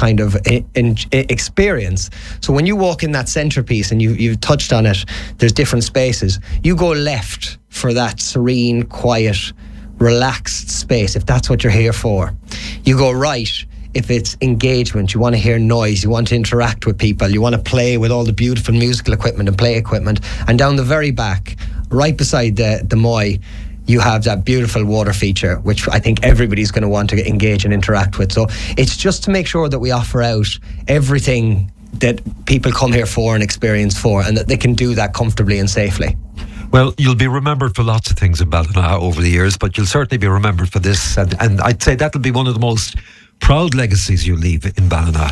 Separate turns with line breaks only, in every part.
kind of experience. So when you walk in that centerpiece, and you've touched on it, there's different spaces. You go left for that serene, quiet, relaxed space, if that's what you're here for. You go right if it's engagement, you want to hear noise, you want to interact with people, you want to play with all the beautiful musical equipment and play equipment. And down the very back, right beside the Moy, you have that beautiful water feature, which I think everybody's going to want to engage and interact with. So it's just to make sure that we offer out everything that people come here for and experience for, and that they can do that comfortably and safely.
Well, you'll be remembered for lots of things in Ballina over the years, but you'll certainly be remembered for this, and I'd say that'll be one of the most proud legacies you leave in Ballina.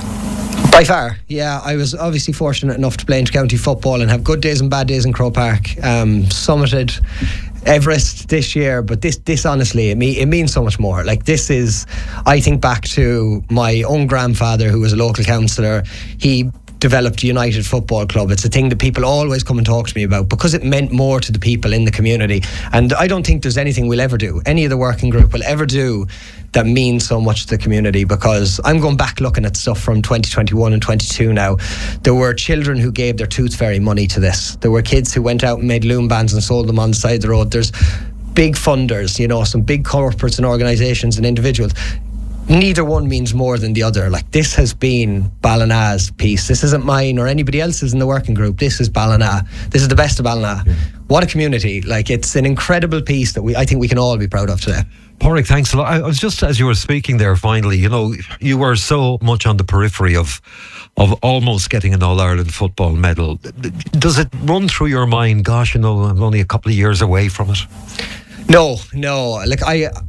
By far, yeah. I was obviously fortunate enough to play intercounty football and have good days and bad days in Croke Park. Summited Everest this year, but this honestly, it means so much more. Like, this is, I think back to my own grandfather, who was a local councillor. He developed United Football Club. It's a thing that people always come and talk to me about, because it meant more to the people in the community. And I don't think there's anything we'll ever do, any of the working group will ever do, that means so much to the community. Because I'm going back looking at stuff from 2021 and 22 now. There were children who gave their Tooth Fairy money to this. There were kids who went out and made loom bands and sold them on the side of the road. There's big funders, some big corporates and organisations and individuals. Neither one means more than the other. Like, this has been Ballina's piece. This isn't mine or anybody else's in the working group. This is Ballina. This is the best of Ballina. Yeah. What a community. Like, it's an incredible piece that I think we can all be proud of today.
Pádraig, thanks a lot. I was just, as you were speaking there, finally, you were so much on the periphery of almost getting an All-Ireland football medal. Does it run through your mind, gosh, I'm only a couple of years away from it?
No. Like,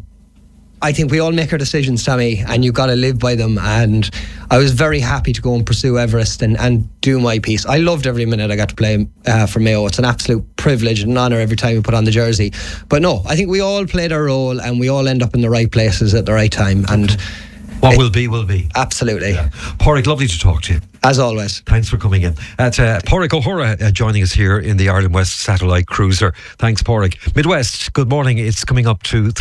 I think we all make our decisions, Tommy, and you've got to live by them. And I was very happy to go and pursue Everest and do my piece. I loved every minute I got to play for Mayo. It's an absolute privilege and an honour every time we put on the jersey. But no, I think we all played our role, and we all end up in the right places at the right time. And
what will be.
Absolutely.
Yeah. Pádraig, lovely to talk to you.
As always.
Thanks for coming in. Pádraig O'Hora joining us here in the Ireland West Satellite Cruiser. Thanks, Pádraig. Midwest, good morning. It's coming up to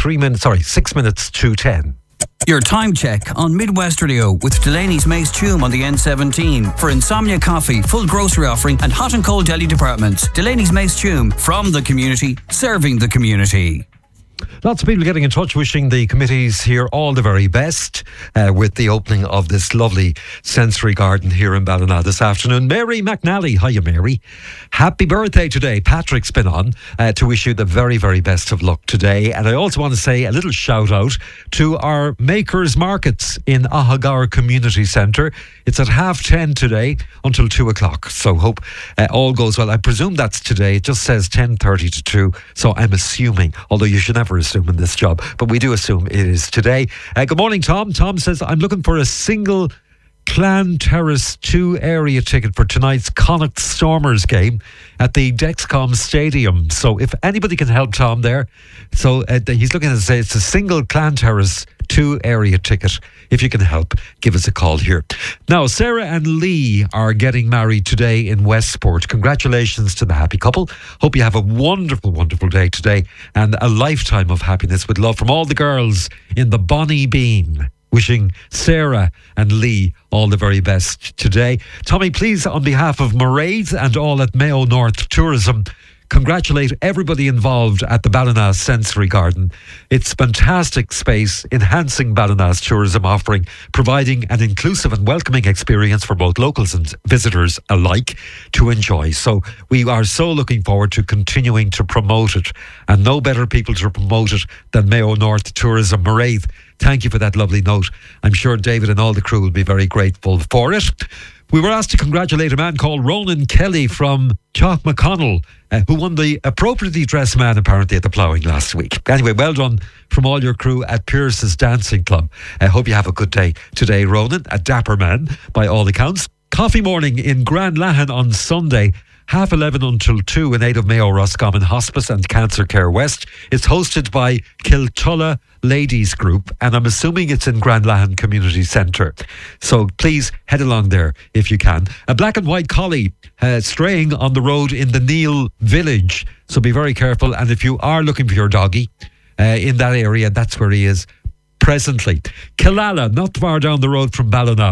6 minutes to 10.
Your time check on Midwest Radio with Delaney's Mace Tume on the N17 for Insomnia Coffee, full grocery offering and hot and cold deli departments. Delaney's Mace Tume, from the community, serving the community.
Lots of people getting in touch, wishing the committees here all the very best with the opening of this lovely sensory garden here in Ballina this afternoon. Mary McNally, hiya Mary. Happy birthday today. Patrick's been on to wish you the very, very best of luck today. And I also want to say a little shout out to our Makers Markets in Ahagar Community Centre. It's at 10:30 today until 2 o'clock. So hope all goes well. I presume that's today. It just says 10:30 to 2. So I'm assuming, although you should never assume in this job, but we do assume it is today. Good morning, Tom. Tom says, I'm looking for a single Clan Terrace 2 area ticket for tonight's Connacht Stormers game at the Dexcom Stadium. So if anybody can help Tom there. So he's looking to say it's a single Clan Terrace 2 area ticket. If you can help, give us a call here. Now, Sarah and Lee are getting married today in Westport. Congratulations to the happy couple. Hope you have a wonderful, wonderful day today and a lifetime of happiness with love from all the girls in the Bonnie Bean. Wishing Sarah and Lee all the very best today. Tommy, please, on behalf of Mairead and all at Mayo North Tourism, congratulate everybody involved at the Ballina Sensory Garden. It's fantastic space, enhancing Ballina's tourism offering, providing an inclusive and welcoming experience for both locals and visitors alike to enjoy. So we are so looking forward to continuing to promote it, and no better people to promote it than Mayo North Tourism. Mairead, thank you for that lovely note. I'm sure David and all the crew will be very grateful for it. We were asked to congratulate a man called Ronan Kelly from Chalk McConnell, who won the appropriately dressed man apparently at the ploughing last week. Anyway, well done from all your crew at Pierce's Dancing Club. I hope you have a good day today, Ronan, a dapper man by all accounts. Coffee morning in Grand Lahan on Sunday, 11:30 until 2 in aid of Mayo Roscommon Hospice and Cancer Care West. It's hosted by Kiltulla Ladies Group, and I'm assuming it's in Grand Lahan Community Centre. So please head along there if you can. A black and white collie straying on the road in the Neil village. So be very careful. And if you are looking for your doggy in that area, that's where he is presently. Killala, not far down the road from Ballina.